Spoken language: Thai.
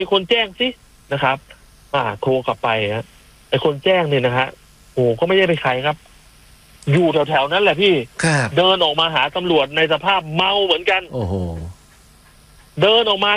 มีคนแจ้งสินะครับโทรกลับไปฮะไอ้คนแจ้งเนี่ยนะฮะโอ้ก็ไม่ใช่เป็นใครครับอยู่แถวๆนั้นแหละพี่ครับเดินออกมาหาตำรวจในสภาพเมาเหมือนกันโอ้โหเดินออกมา